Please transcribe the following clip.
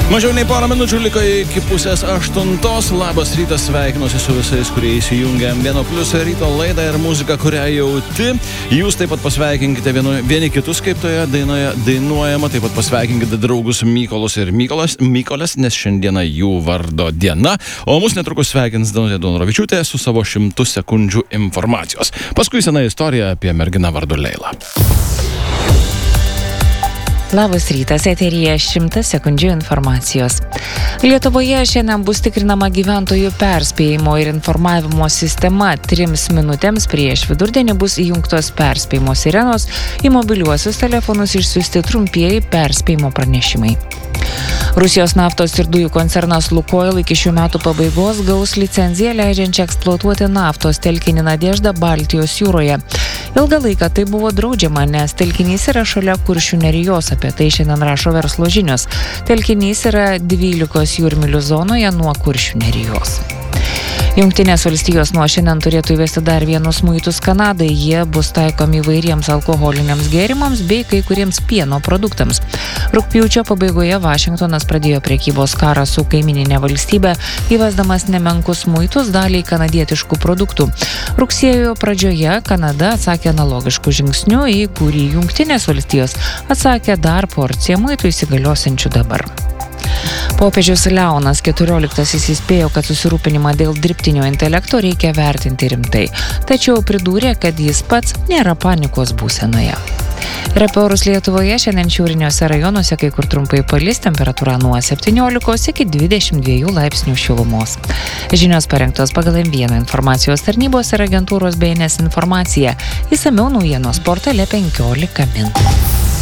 Mažiau nei porą minučių liko iki 7:30. Labas rytas, sveikinuosi su visais, kurie įsijungia M1+ ryto laidą ir muziką, kurią jauti. Jūs taip pat pasveikinkite vieni kitus, kaip toje dainoje dainuojama. Taip pat pasveikinkite draugus Mykolus ir Mykoles, nes šiandieną jų vardo diena. O mus netrukus sveikins Danutė Donoravičiūtė su savo 100 sekundžių informacijos. Paskui sena istorija apie merginą vardu Leila. Labas rytas, eteryje 100 sekundžių informacijos. Lietuvoje šiandien bus tikrinama gyventojų perspėjimo ir informavimo sistema. 3 minutėms prieš vidurdienį bus įjungtos perspėjimo sirenos, į mobiliuosius telefonus išsiųsti trumpieji perspėjimo pranešimai. Rusijos naftos ir dujų koncernas Lukoil iki šių metų pabaigos gaus licenciją leidžiančią eksploatuoti naftos telkinį Nadežda Baltijos jūroje. Ilgą laiką tai buvo draudžiama, nes telkinys yra šalia Kuršių nerijos, apie tai šiandien rašo Verslo žinios. Telkinys yra 12 jūrmylių zonoje nuo Kuršių nerijos. Jungtinės valstijos nuo šiandien turėtų įvesti dar vienus muitus Kanadai. Jie bus taikomi įvairiems alkoholiniams gėrimams bei kai kuriems pieno produktams. Rugpjūčio pabaigoje Vašingtonas pradėjo prekybos karą su kaimyninė valstybė, įvesdamas nemenkus muitus daliai kanadietiškų produktų. Rugsėjo pradžioje Kanada atsakė analogiškų žingsnių, į kurį Jungtinės valstijos atsakė dar porciją muitų įsigaliosiančių dabar. Popiežius Leonas XIV įspėjo, kad susirūpinimą dėl dirbtinio intelekto reikia vertinti rimtai, tačiau pridūrė, kad jis pats nėra panikos būsenoje. Ir apie orus Lietuvoje šiandien šiauriniuose rajonuose kai kur trumpai palis, temperatūra nuo 17 iki 22 laipsnių šilumos. Žinios parengtos pagal M1 informacijos tarnybos ir agentūros BNS informaciją. Išsamiau naujienos portale 15 min.